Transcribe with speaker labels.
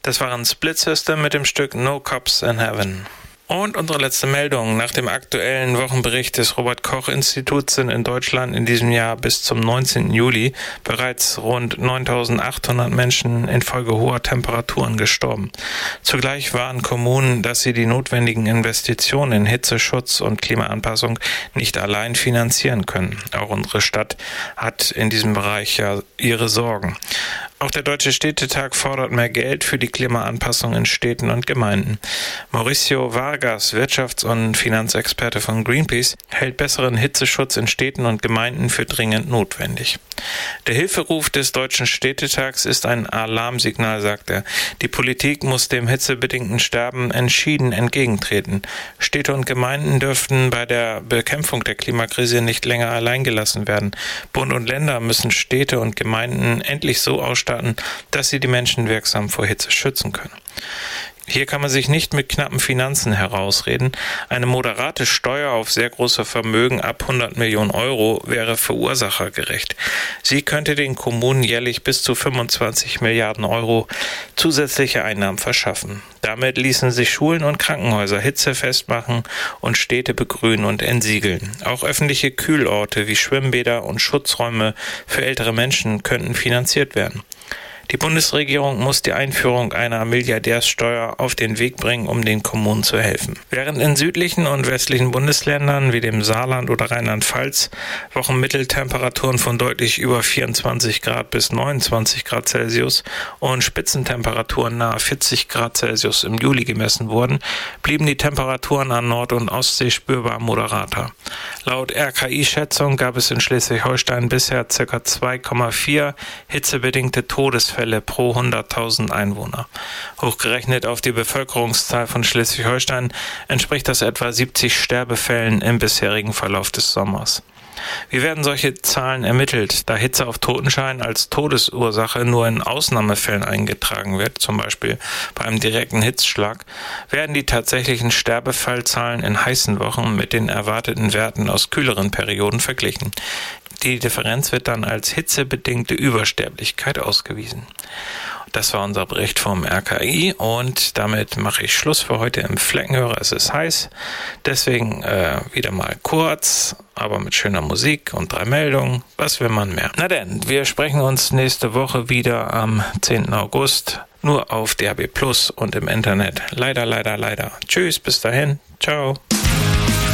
Speaker 1: Das waren Split System mit dem Stück No Cops in Heaven. Und unsere letzte Meldung. Nach dem aktuellen Wochenbericht des Robert-Koch-Instituts sind in Deutschland in diesem Jahr bis zum 19. Juli bereits rund 9.800 Menschen infolge hoher Temperaturen gestorben. Zugleich warnen Kommunen, dass sie die notwendigen Investitionen in Hitzeschutz und Klimaanpassung nicht allein finanzieren können. Auch unsere Stadt hat in diesem Bereich ja ihre Sorgen. Auch der Deutsche Städtetag fordert mehr Geld für die Klimaanpassung in Städten und Gemeinden. Mauricio Vargas, Wirtschafts- und Finanzexperte von Greenpeace, hält besseren Hitzeschutz in Städten und Gemeinden für dringend notwendig. Der Hilferuf des Deutschen Städtetags ist ein Alarmsignal, sagt er. Die Politik muss dem hitzebedingten Sterben entschieden entgegentreten. Städte und Gemeinden dürften bei der Bekämpfung der Klimakrise nicht länger allein gelassen werden. Bund und Länder müssen Städte und Gemeinden endlich so ausstatten, dass sie die Menschen wirksam vor Hitze schützen können. Hier kann man sich nicht mit knappen Finanzen herausreden. Eine moderate Steuer auf sehr große Vermögen ab 100 Millionen Euro wäre verursachergerecht. Sie könnte den Kommunen jährlich bis zu 25 Milliarden Euro zusätzliche Einnahmen verschaffen. Damit ließen sich Schulen und Krankenhäuser hitzefest machen und Städte begrünen und entsiegeln. Auch öffentliche Kühlorte wie Schwimmbäder und Schutzräume für ältere Menschen könnten finanziert werden. Die Bundesregierung muss die Einführung einer Milliardärssteuer auf den Weg bringen, um den Kommunen zu helfen. Während in südlichen und westlichen Bundesländern wie dem Saarland oder Rheinland-Pfalz Wochenmitteltemperaturen von deutlich über 24 Grad bis 29 Grad Celsius und Spitzentemperaturen nahe 40 Grad Celsius im Juli gemessen wurden, blieben die Temperaturen an Nord- und Ostsee spürbar moderater. Laut RKI-Schätzung gab es in Schleswig-Holstein bisher ca. 2,4 hitzebedingte Todesfälle pro 100.000 Einwohner. Hochgerechnet auf die Bevölkerungszahl von Schleswig-Holstein entspricht das etwa 70 Sterbefällen im bisherigen Verlauf des Sommers. Wie werden solche Zahlen ermittelt? Da Hitze auf Totenschein als Todesursache nur in Ausnahmefällen eingetragen wird, zum Beispiel bei einem direkten Hitzschlag, werden die tatsächlichen Sterbefallzahlen in heißen Wochen mit den erwarteten Werten aus kühleren Perioden verglichen. Die Differenz wird dann als hitzebedingte Übersterblichkeit ausgewiesen. Das war unser Bericht vom RKI und damit mache ich Schluss für heute im Fleckenhörer. Es ist heiß, deswegen wieder mal kurz, aber mit schöner Musik und 3 Meldungen. Was will man mehr? Na denn, wir sprechen uns nächste Woche wieder am 10. August, nur auf DAB+ und im Internet. Leider. Tschüss, bis dahin. Ciao.